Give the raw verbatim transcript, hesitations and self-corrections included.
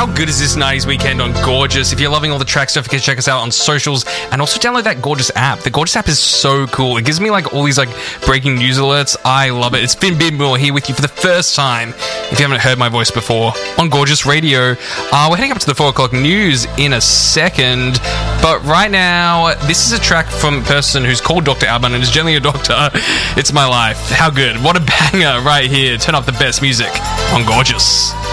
How good is this nineties weekend on Gorgeous? If you're loving all the tracks, don't forget to check us out on socials and also download that Gorgeous app. The Gorgeous app is so cool. It gives me like all these like breaking news alerts. I love it. It's Finn Bidmore here with you for the first time, if you haven't heard my voice before, on Gorgeous Radio. Uh, we're heading up to the four o'clock news in a second, but right now, this is a track from a person who's called Doctor Alban and is generally a doctor. It's My Life. How good. What a banger right here. Turn up the best music on Gorgeous.